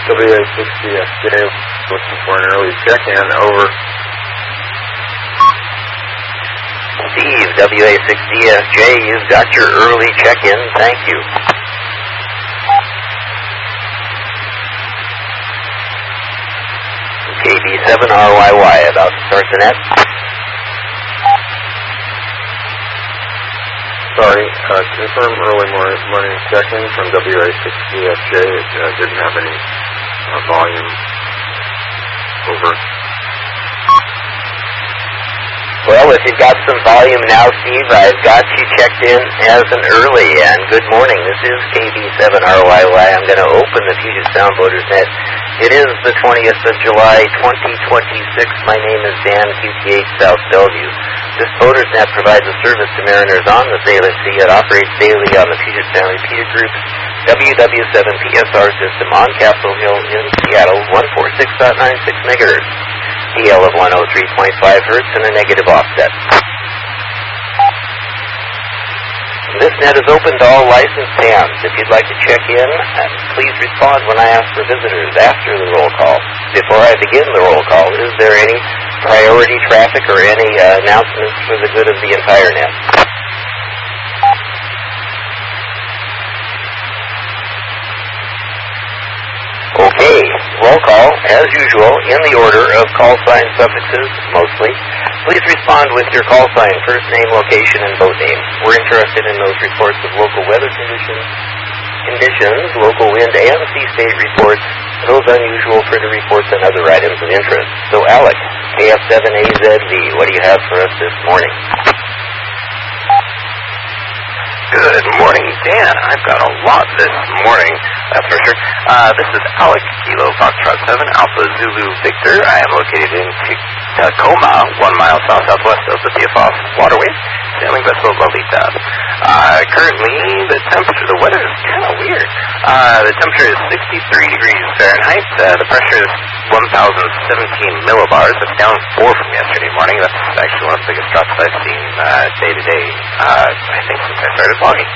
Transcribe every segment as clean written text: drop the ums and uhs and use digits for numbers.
WA60FJ, looking for an early check-in, over. Steve, WA60FJ, you've got your early check-in, thank you. KB7RYY, about to start the net. Sorry, confirm early morning check-in from WA60FJ. It didn't have any volume. Over. Well, if you've got some volume now, Steve, I've got you checked in as an early, and good morning. This is KB7RYY. I'm going to open the Puget Sound Boaters Net. It is the 20th of July, 2026. My name is Dan, QTH South Bellevue. This Boaters Net provides a service to mariners on the Salem Sea. It operates daily on the Puget Sound Repeater Group's WW7 PSR system on Capitol Hill in Seattle, 146.96 megahertz. TL of 103.5 hertz and a negative offset. This net is open to all licensed hands. If you'd like to check in, please respond when I ask for visitors after the roll call. Before I begin the roll call, is there any priority traffic or any announcements for the good of the entire net? Okay, roll call, as usual, in the order of call sign suffixes, mostly. Please respond with your call sign, first name, location, and boat name. We're interested in those reports of local weather conditions, local wind and sea state reports, those unusual critter reports, and other items of interest. So, Alec, KF7AZV, what do you have for us this morning? Good morning, Dan. I've got a lot this morning, that's for sure. This is Alex, Kilo Foxtrot 7, Alpha Zulu Victor. I am located in Tacoma, 1 mile southwest of the PFOS waterway, sailing vessel Lolita. Currently, the weather is kind of weird. The temperature is 63 degrees Fahrenheit. The pressure is 1,017 millibars. That's down 4 from yesterday morning. That's actually one of the biggest drops I've seen day to day, I think, since I started vlogging.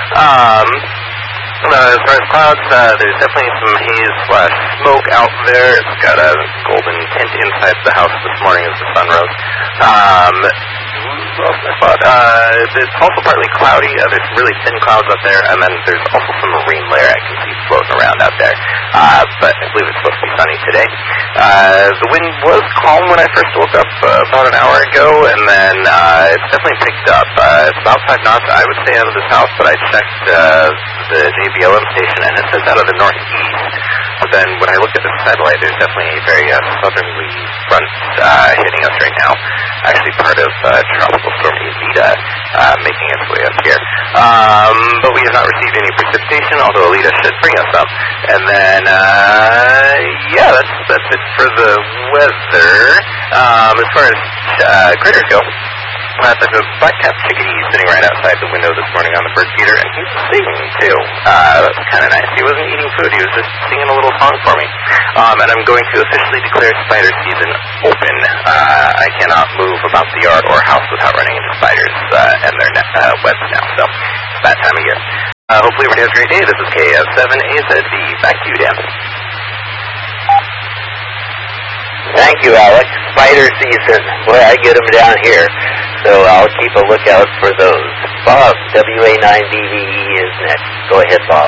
As far as clouds, there's definitely some haze/smoke out there. It's got a golden tint inside the house this morning as the sun rose. It's also partly cloudy. There's really thin clouds up there, and then there's also some marine layer I can see floating around out there. But I believe it's supposed to be sunny today. The wind was calm when I first woke up about an hour ago, and then it's definitely picked up. It's about 5 knots, I would say, out of this house, but I checked the JBLM station, and it says out of the northeast. But then when I look at the satellite, there's definitely a very southerly front hitting us right now. Actually part of Tropical Storm Elita making its way up here. But we have not received any precipitation, although Elita should bring us up. And then, that's it for the weather. As far as critters go, there's a black-capped chickadee sitting right outside the window this morning on the bird feeder, and he's singing, too. That's kind of nice. He wasn't eating food. He was just singing a little song for me. And I'm going to officially declare spider season open. I cannot move about the yard or house without running into spiders and their webs now, so it's that time of year. Hopefully everybody has a great day. This is KF7AZV. Back to you, Dan. Thank you, Alex. Spider season. Boy, I get them down here. So I'll keep a lookout for those. Bob, WA9BVE is next. Go ahead, Bob.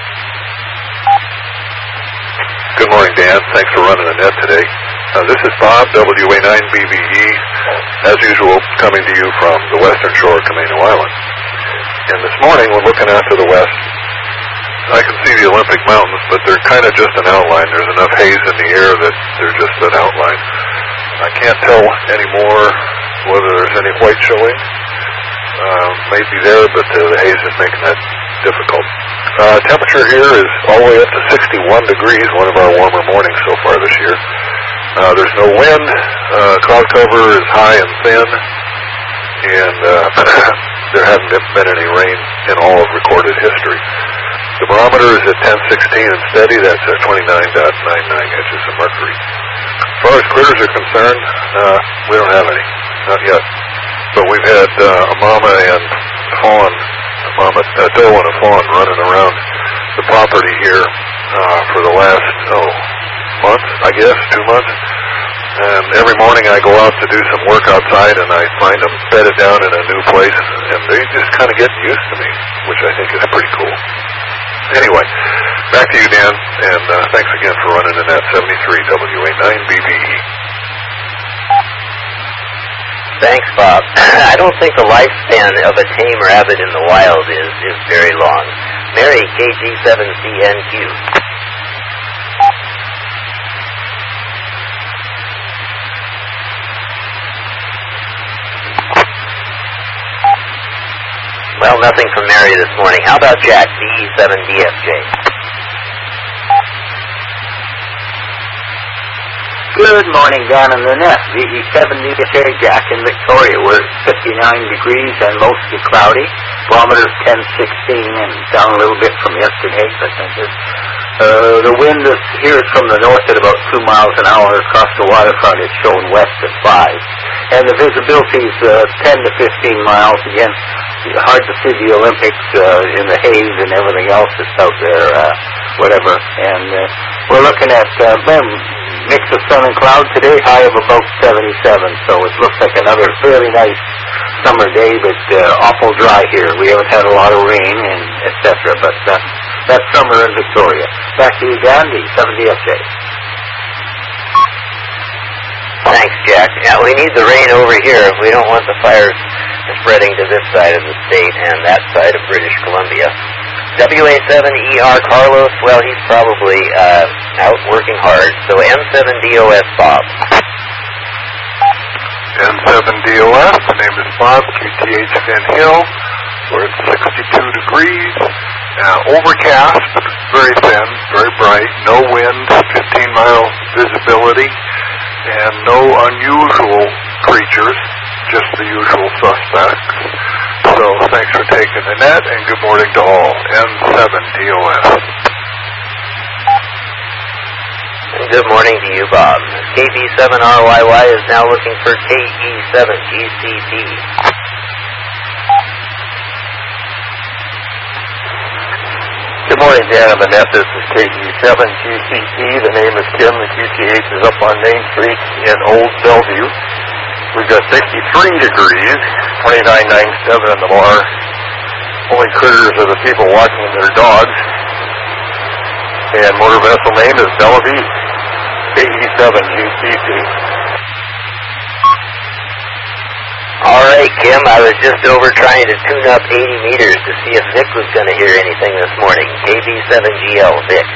Good morning, Dan. Thanks for running the net today. This is Bob, WA9BVE, as usual, coming to you from the western shore of Camino Island. And this morning, we're looking out to the west. I can see the Olympic Mountains, but they're kind of just an outline. There's enough haze in the air that they're just an outline. I can't tell anymore whether there's any white showing. Maybe there, but the haze is making that difficult. Temperature here is all the way up to 61 degrees, one of our warmer mornings so far this year. There's no wind. Cloud cover is high and thin, and there hasn't been any rain in all of recorded history. The barometer is at 1016 and steady. That's at 29.99 inches of mercury. As far as critters are concerned, we don't have any, not yet. But we've had a mama and fawn, a doe and a fawn running around the property here for the last, month, I guess, 2 months. And every morning I go out to do some work outside, and I find them bedded down in a new place, and they just kind of get used to me, which I think is pretty cool. Anyway, back to you, Dan, and thanks again for running in that 73 WA9 BBE. Thanks, Bob. I don't think the lifespan of a tame rabbit in the wild is very long. Mary, KG7CNQ. Well, nothing from Mary this morning. How about Jack, VE7DFJ? Good morning, Dan and Lynette. VE7DFJ, Jack in Victoria. We're at 59 degrees and mostly cloudy. Barometer's 1016 and down a little bit from yesterday, I think. The wind is here from the north at about 2 miles an hour. Across the waterfront it's showing west at 5. And the visibility is 10 to 15 miles. Again, hard to see the Olympics in the haze and everything else that's out there, whatever. And we're looking at mix of sun and cloud today, high of about 77. So it looks like another fairly nice summer day, but awful dry here. We haven't had a lot of rain and etc. But that's summer in Victoria. Back to you, Dan, the 70FJ. Thanks, Jack. Yeah, we need the rain over here if we don't want the fires spreading to this side of the state and that side of British Columbia. WA7ER Carlos, well, he's probably out working hard. So N7DOS Bob. N7DOS, my name is Bob, QTH Van Hill. We're at 62 degrees. Overcast, but very thin, very bright. No wind, 15-mile visibility, and no unusual creatures, just the usual suspects. So thanks for taking the net, and good morning to all. N7DOS. And good morning to you, Bob. KB7RYY is now looking for KE7GCP. Good morning, Dan and Manette. This is KE7GCP. The name is Kim. The QTH is up on Main Street in Old Bellevue. We've got 63 degrees, 29.97 in the bar. Only critters are the people walking their dogs. And motor vessel name is Bellevue, KE7GCP. All right, Kim, I was just over trying to tune up 80 meters to see if Vic was going to hear anything this morning. KB7GL, Vic.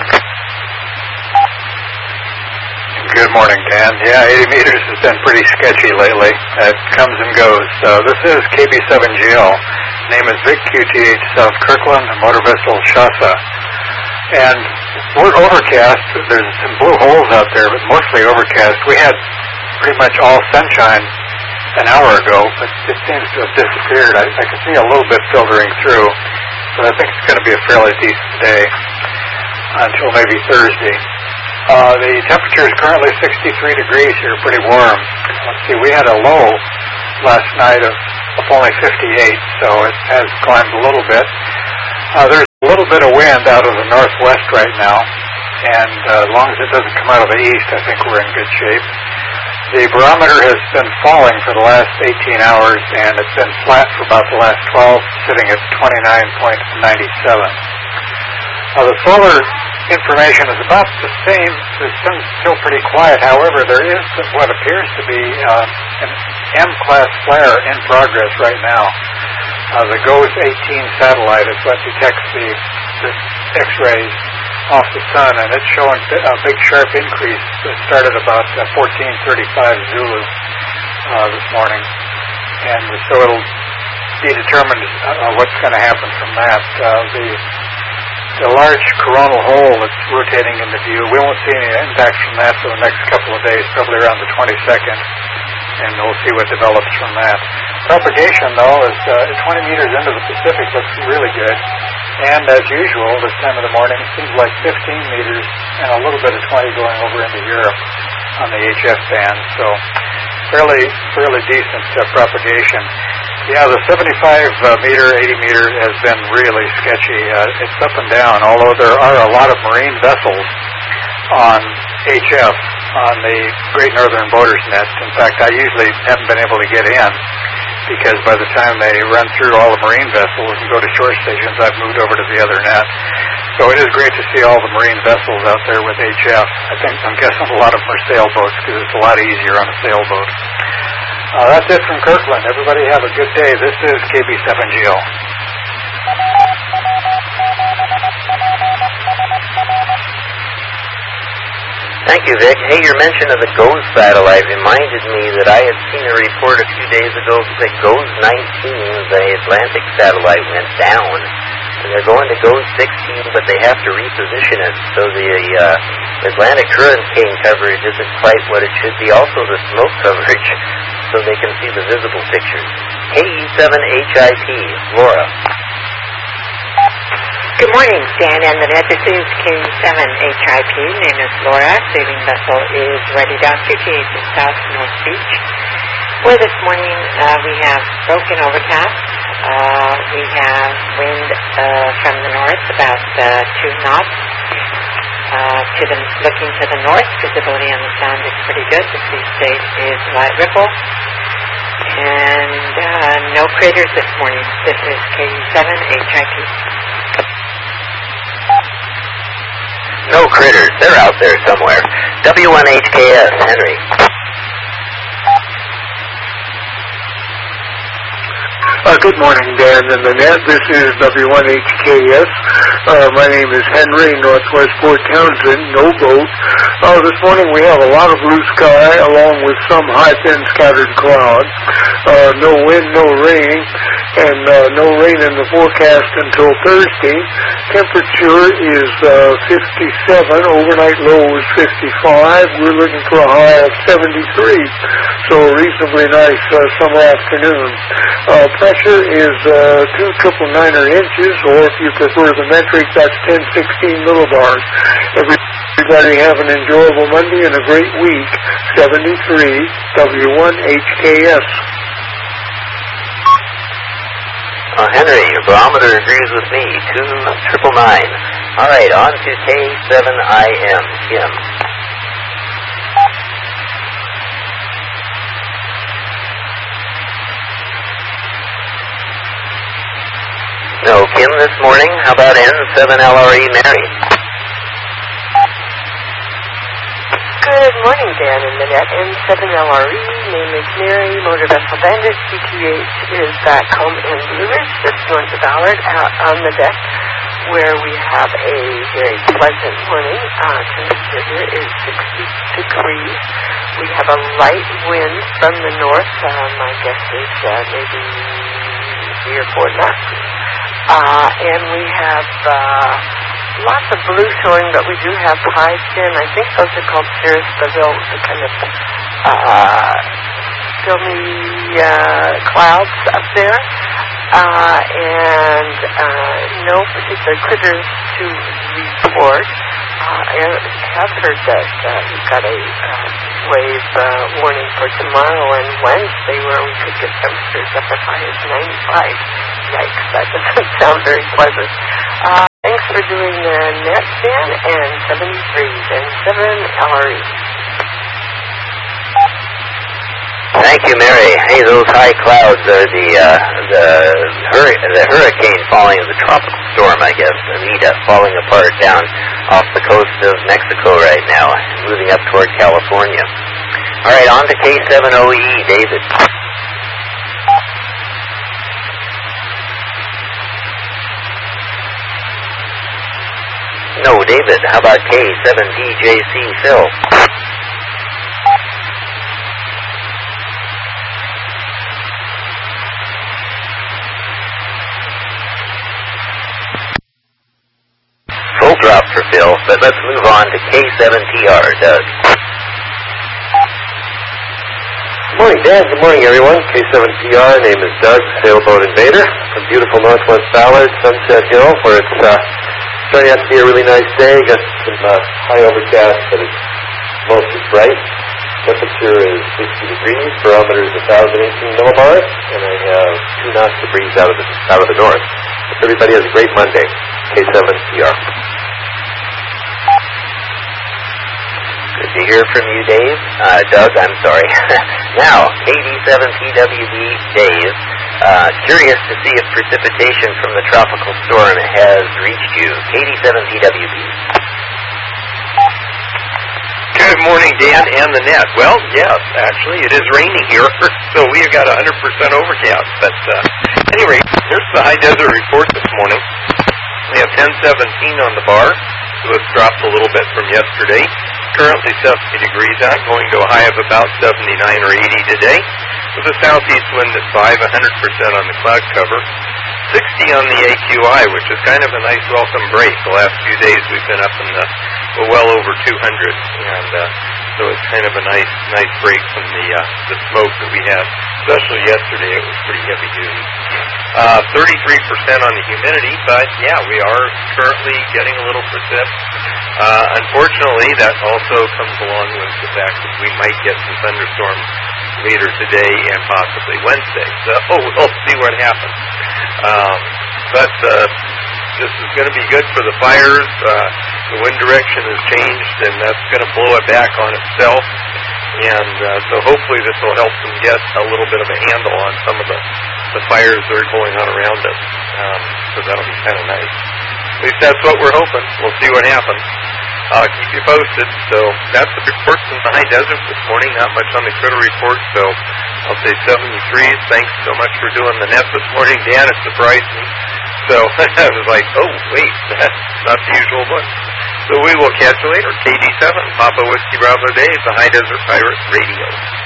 Good morning, Dan. Yeah, 80 meters has been pretty sketchy lately. It comes and goes. This is KB7GL. Name is Vic, QTH, South Kirkland, motor vessel Shasta. And we're overcast. There's some blue holes out there, but mostly overcast. We had pretty much all sunshine an hour ago, but it seems to have disappeared. I can see a little bit filtering through, but I think it's going to be a fairly decent day until maybe Thursday. The temperature is currently 63 degrees here, pretty warm. Let's see, we had a low last night of only 58, so it has climbed a little bit. There's a little bit of wind out of the northwest right now, and as long as it doesn't come out of the east, I think we're in good shape. The barometer has been falling for the last 18 hours, and it's been flat for about the last 12, sitting at 29.97. The solar information is about the same. The sun's still pretty quiet. However, there is what appears to be an M-class flare in progress right now. The GOES-18 satellite is what detects the X-rays off the sun, and it's showing a big sharp increase. It started about 14:35 Zulu this morning, and so it'll be determined what's going to happen from that. The large coronal hole that's rotating into view, we won't see any impact from that for the next couple of days, probably around the 22nd, and we'll see what develops from that. Propagation, though, is 20 meters into the Pacific, looks really good. And as usual, this time of the morning, it seems like 15 meters and a little bit of 20 going over into Europe on the HF band. So fairly decent propagation. Yeah, the 75-meter, 80-meter has been really sketchy. It's up and down, although there are a lot of marine vessels on HF, on the Great Northern Boaters Net. In fact, I usually haven't been able to get in because by the time they run through all the marine vessels and go to shore stations, I've moved over to the other net. So it is great to see all the marine vessels out there with HF. I'm guessing a lot of them are sailboats because it's a lot easier on a sailboat. That's it from Kirkland. Everybody have a good day. This is KB7GO. Thank you, Vic. Hey, your mention of the GOES satellite reminded me that I had seen a report a few days ago that GOES 19, the Atlantic satellite, went down. And they're going to GOES 16, but they have to reposition it. So the Atlantic hurricane coverage isn't quite what it should be. Also the smoke coverage, so they can see the visible pictures. KE7HIP, Laura. Good morning, Dan and the net. This is K7HIP. Name is Laura. Sailing vessel is ready down QTH in South North Beach. For this morning, we have broken overcast. We have wind from the north, about 2 knots. Looking to the north, visibility on the sound is pretty good. The sea state is light ripple. And no craters this morning. This is K7HIP. No critters. They're out there somewhere. W1HKS, Henry. Good morning, Dan and the net. This is W1HKS. My name is Henry, Northwest Port Townsend, no boat. This morning we have a lot of blue sky along with some high thin scattered clouds. No wind, no rain, and no rain in the forecast until Thursday. Temperature is 57. Overnight low is 55. We're looking for a high of 73. So a reasonably nice summer afternoon. Pressure is 2 inches, or if you prefer the metric, that's 1016 millibars. Everybody have an enjoyable Monday and a great week. 73 W1HKS. Henry, your barometer agrees with me. 2,999. All right, on to K7IM. Kim. No, Kim this morning. How about N7LRE, Mary? Good morning, Dan and Minette. N7LRE, name is Mary, motor vessel Bandit, CTH is back home in Blue Ridge, just north of Ballard, out on the deck, where we have a very pleasant morning. Temperature here is 60 degrees. We have a light wind from the north. My guess is maybe 3 or 4 knots. And we have lots of blue showing, but we do have high thin. I think those are called cirrus Brazil, the kind of filmy clouds up there. And no particular critters to report. I have heard that we've got a wave warning for tomorrow and Wednesday where we could get temperatures up as high as 95. Yikes, that doesn't sound very pleasant. Thanks for doing the net, Dan, and 73s and 7LRE. Thank you, Mary. Hey, those high clouds are the hurricane falling, the tropical storm, I guess, Anita, falling apart down off the coast of Mexico right now, moving up toward California. All right, on to K7OE, David. No, David. How about K7DJC, Phil? Full drop for Phil, but let's move on to K7TR, Doug. Good morning, Dan. Good morning, everyone. K7TR, name is Doug, sailboat invader from beautiful Northwest Ballard, Sunset Hill, where it's turning out to be a really nice day. Got some high overcast, but it's mostly bright. Temperature is 60 degrees, barometer is 1,018 millibars, and I have 2 knots of breeze out of the north. Hope everybody has a great Monday. K7PR. Good to hear from you, Dave. Doug, I'm sorry. Now, KD7PWB, Dave. Curious to see if precipitation from the tropical storm has reached you. KD7PWB. Good morning, Dan and the net. Well, yes, actually, it is raining here, so we have got 100% overcast. But at any rate, here's the high desert report this morning. We have 1017 on the bar, so it's dropped a little bit from yesterday. Currently 70 degrees out, going to a high of about 79 or 80 today, with a southeast wind at 5, 100% on the cloud cover. 60 on the AQI, which is kind of a nice welcome break. The last few days we've been up in the well over 200, and so it's kind of a nice break from the smoke that we had. Especially yesterday, it was pretty heavy duty. 33% on the humidity, but yeah, we are currently getting a little precip. Unfortunately, that also comes along with the fact that we might get some thunderstorms later today and possibly Wednesday. So we'll see what happens. But this is going to be good for the fires. The wind direction has changed, and that's going to blow it back on itself. And so hopefully this will help them get a little bit of a handle on some of the fires that are going on around us. So that'll be kind of nice. At least that's what we're hoping. We'll see what happens. I'll keep you posted. So that's the report from the high desert this morning. Not much on the critter report, so I'll say 73s. Thanks so much for doing the net this morning, Dan. It surprised me. So I was like, oh, wait, that's not the usual book. So we will catch you later. KD7, Papa Whiskey Bravo Dave, the High Desert Pirate Radio.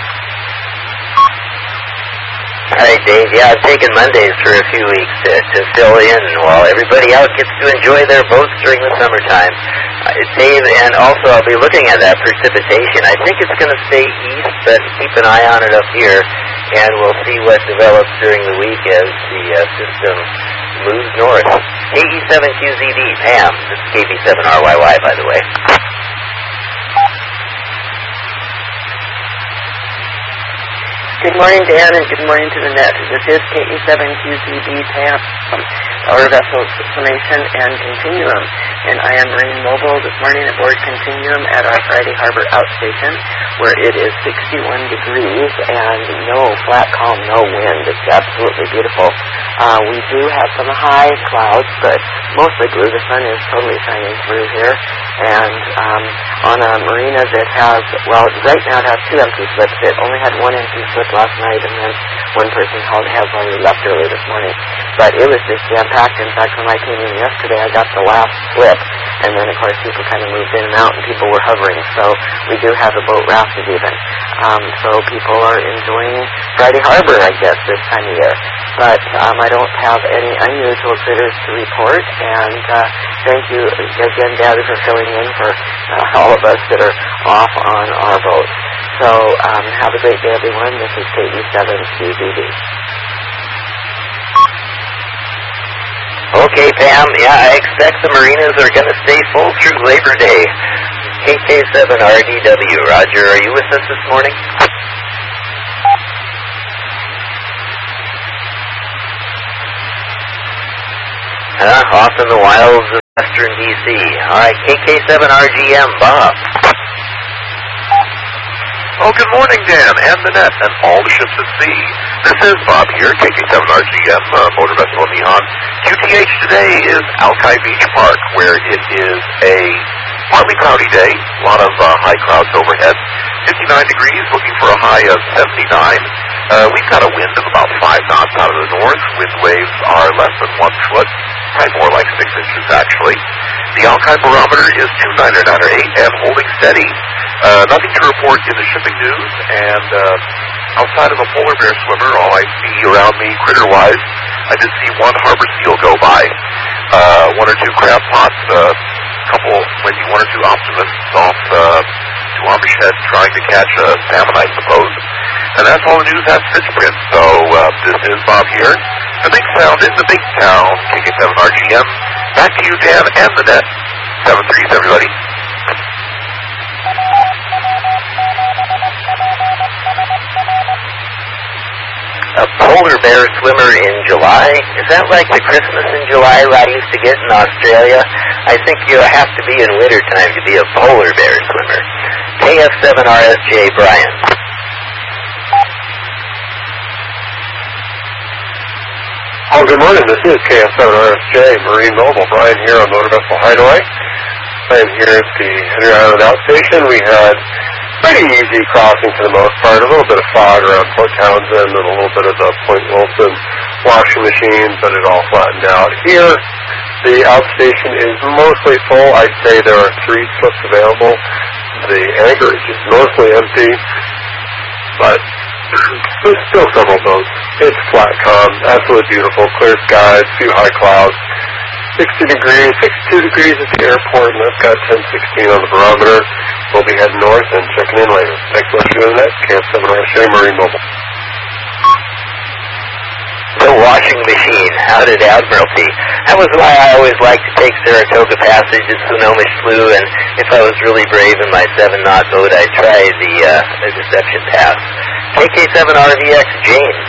All right, Dave. Yeah, I've taken Mondays for a few weeks to fill in while everybody else gets to enjoy their boats during the summertime. Dave, and also I'll be looking at that precipitation. I think it's going to stay east, but keep an eye on it up here, and we'll see what develops during the week as the system moves north. KE7QZB, Pam. This is KB7RYY, by the way. Good morning, Dan, and good morning to the net. This is KE7QZB, Pam, our vessels Summation and Continuum, and I am Marine Mobile this morning aboard Continuum at our Friday Harbor outstation, where it is 61 degrees and no flat calm, no wind. It's absolutely beautiful. We do have some high clouds, but mostly blue. The sun is totally shining through here, and on a marina that has, well, right now it has 2 empty slips. It only had 1 empty slip last night, and then one person has already left early this morning. But it was just jam-packed. In fact, when I came in yesterday, I got the last slip, and then, of course, people kind of moved in and out, and people were hovering. So we do have a boat rafted even. So people are enjoying Friday Harbor, I guess, this time of year. But I don't have any unusual critters to report, and thank you again, Daddy, for filling in for all of us that are off on our boat. So have a great day, everyone. This is KE7QZB. Okay, Pam. Yeah, I expect the marinas are going to stay full through Labor Day. KK7RDW. Roger, are you with us this morning? Off in the wilds of western D.C. All right, KK7RGM, Bob. Oh, good morning, Dan, and the net, and all the ships at sea. This is Bob here, KK7RGM, motor vessel Nihon. QTH today is Alki Beach Park, where it is a partly cloudy day, a lot of high clouds overhead. 59 degrees, looking for a high of 79. We've got a wind of about 5 knots out of the north. Wind waves are less than 1 foot, probably more like 6 inches actually. The Alki barometer is 299.8 and holding steady. Nothing to report in the shipping news, and outside of a polar bear swimmer, all I see around me critter-wise, I did see 1 harbor seal go by, 1 or 2 crab pots, couple, maybe 1 or 2 optimists off to Amish Head trying to catch a salmon, I suppose. And that's all the news has to print. So this is Bob here. The big sound in the big town, KK7RGM. Back to you, Dan, and the net. 7-3s, everybody. bear swimmer in July? Is that like the Christmas in July I used to get in Australia? I think you have to be in wintertime to be a polar bear swimmer. KF7RSJ, Brian. Oh, good morning. This is KF7RSJ, Marine Mobile. Brian here on Motor Vessel Hideaway. I am here at the Henry Island Outstation. We had pretty easy crossing for the most part. A little bit of fog around Port Townsend and a little bit of the Point Wilson washing machine, but it all flattened out. Here, the outstation is mostly full. I'd say there are 3 slips available. The anchorage is mostly empty, but there's still several boats. It's flat calm, absolutely beautiful, clear skies, few high clouds. 60 degrees, 62 degrees at the airport, and I've got 1016 on the barometer. We'll be heading north and checking in later. Thanks so much for doing that. KF7RSJ, Marine Mobile. The washing machine out at Admiralty. That was why I always liked to take Saratoga Passage at Snohomish Slough, and if I was really brave in my 7-knot boat, I'd try the Deception Pass. KK7RVX, James.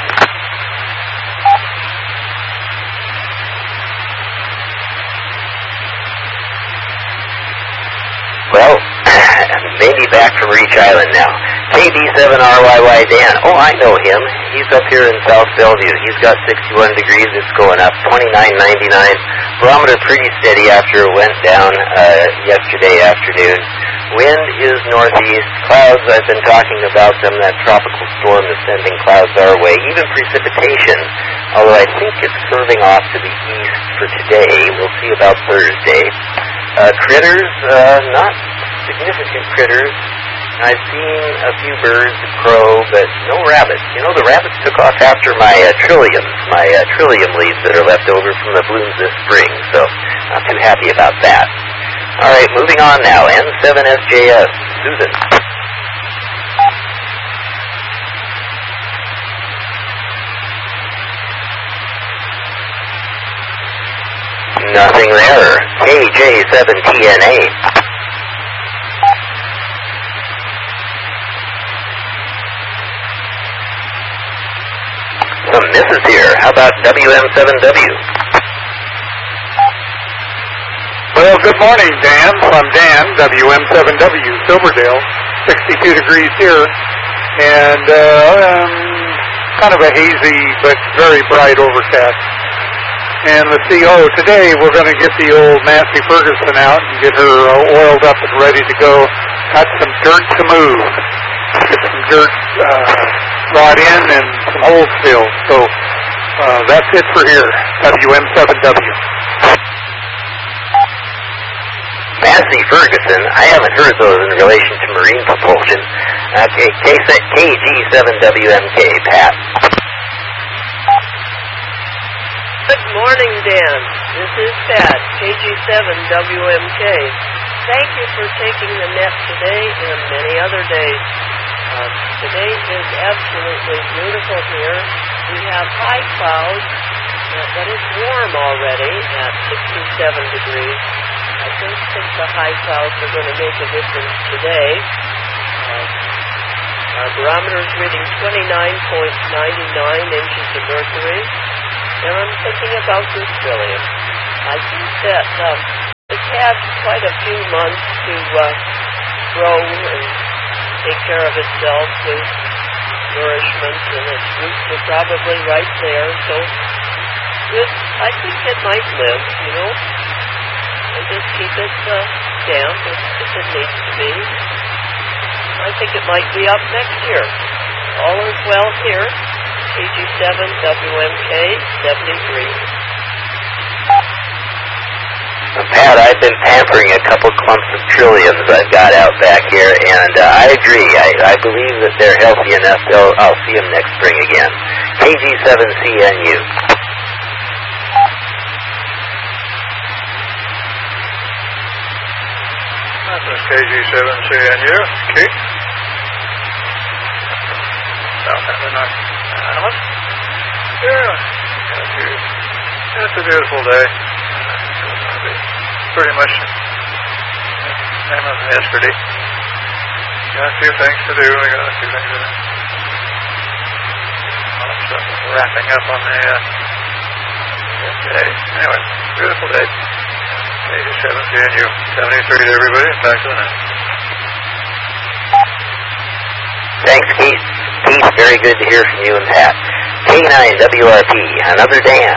Well, maybe back from Reach Island now. KB7RYY Dan. Oh, I know him. He's up here in South Bellevue. He's got 61 degrees. It's going up. 29.99. Barometer pretty steady after it went down yesterday afternoon. Wind is northeast. Clouds, I've been talking about them. That tropical storm is sending clouds our way. Even precipitation, although I think it's curving off to the east for today. We'll see about Thursday. Critters, not significant critters. I've seen a few birds, a crow, but no rabbits. You know, the rabbits took off after my trilliums, my trillium leaves that are left over from the blooms this spring, so not too happy about that. All right, moving on now. N7SJS, Susan. Nothing there. KJ7TNA. Some misses here. How about WM7W? Well, good morning, Dan. I'm Dan, WM7W, Silverdale, 62 degrees here, and kind of a hazy but very bright overcast. And let's see, today we're going to get the old Massey Ferguson out and get her oiled up and ready to go. Got some dirt to move. Get some dirt brought in and some holes filled. So that's it for here, WM7W. Massey Ferguson, I haven't heard those in relation to marine propulsion. Okay, KG7WMK, Pat. Good morning, Dan. This is Pat, KG7WMK. Thank you for taking the net today and many other days. Today is absolutely beautiful here. We have high clouds, but it's warm already at 67 degrees. I don't think the high clouds are going to make a difference today. Our barometer is reading 29.99 inches of mercury. And I'm thinking about this trillium. I think that it's had quite a few months to grow and take care of itself with nourishment, and its roots are probably right there. So I think it might live, and just keep it damp if it needs to be. I think it might be up next year. All is well here. KG7WMK 73. Pat, I've been pampering a couple clumps of trilliums I've got out back here, and I agree. I believe that they're healthy enough. I'll see them next spring again. KG7CNU. This is KG7CNU. Keith. South Carolina. Yeah. It's a beautiful day. Pretty much same as yesterday. Got a few things to do. I got a few things to do. wrapping up on the day. Anyway, beautiful day. 87 seeing you. 73 to everybody. Back to the net. Thanks, Keith. Keith, very good to hear from you and Pat. K9WRP, another Dan.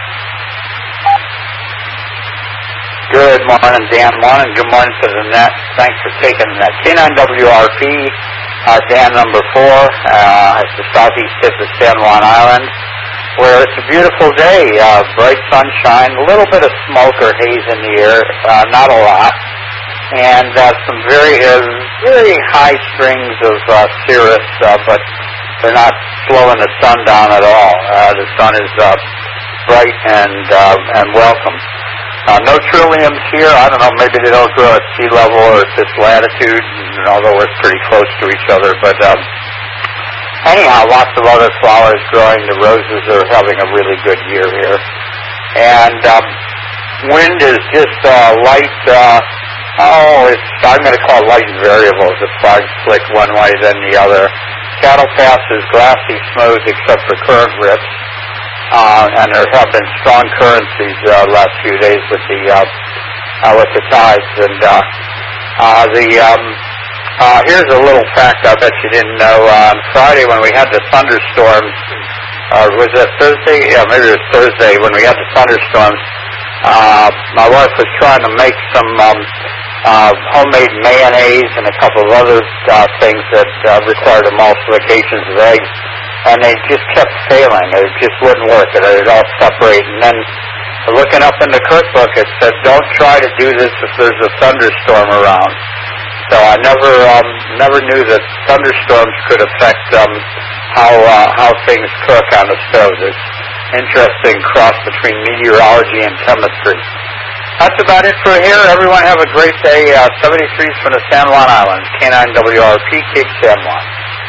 Good morning, Dan. Morning. Good morning to the net. Thanks for taking that. K9WRP, Dan number 4, at the southeast tip of San Juan Island, where it's a beautiful day. Bright sunshine, a little bit of smoke or haze in the air, not a lot, and some very high strings of cirrus, but they're not slowing the sun down at all. The sun is bright and welcome. No trilliums here. I don't know, maybe they don't grow at sea level or at this latitude, although we're pretty close to each other. But anyhow, lots of other flowers growing. The roses are having a really good year here. And wind is just light. I'm going to call it light and variable. The flags flick one way, then the other. Cattle pass is glassy smooth except for current rips. And there have been strong currents these last few days with the tides. And here's a little fact I bet you didn't know. On Friday when we had the thunderstorms, was that Thursday? Yeah, maybe it was Thursday when we had the thunderstorms. My wife was trying to make some homemade mayonnaise and a couple of other things that required emulsifications of eggs. And they just kept failing. It just wouldn't work. It would all separate. And then looking up in the cookbook, it said, don't try to do this if there's a thunderstorm around. So I never knew that thunderstorms could affect how things cook on the stove. It's interesting cross between meteorology and chemistry. That's about it for here. Everyone have a great day. 73's from the San Juan Islands. K9WRP, Cape San Juan.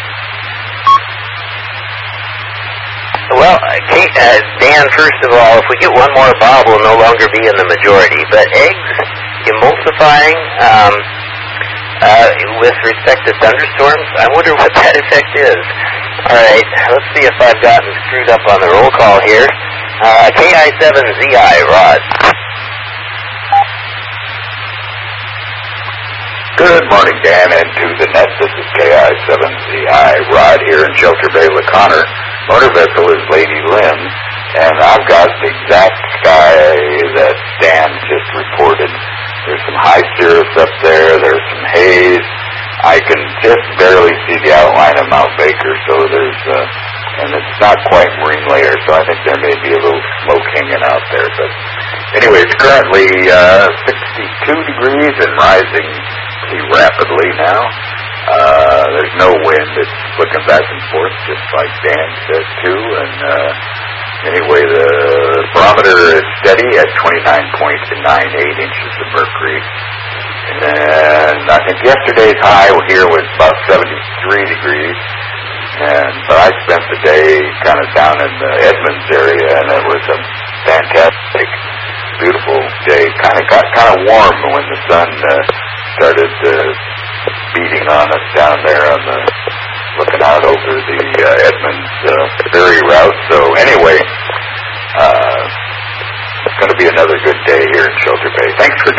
Well, Dan, first of all, if we get one more Bob, we'll no longer be in the majority. But eggs emulsifying with respect to thunderstorms, I wonder what that effect is. All right, let's see if I've gotten screwed up on the roll call here. KI7ZI, Rod. Good morning, Dan, and to the net. This is KI7ZI, Rod here in Shelter Bay, LaConner. Motor vessel is Lady Lynn, and I've got the exact sky that Dan just reported. There's some high cirrus up there. There's some haze. I can just barely see the outline of Mount Baker, so and it's not quite marine layer, so I think there may be a little smoke hanging out there. But anyway, it's currently 62 degrees and rising pretty rapidly now. There's no wind. It's looking back and forth, just like Dan said, too. And anyway, the barometer is steady at 29.98 inches of mercury. And I think yesterday's high here was about 73 degrees. But I spent the day kind of down in the Edmonds area, and it was a fantastic, beautiful day. Got kind of warm when the sun started beating on us down there on the looking out over the Edmonds ferry route. So anyway, it's going to be another good day here in Shelter Bay. Thanks for doing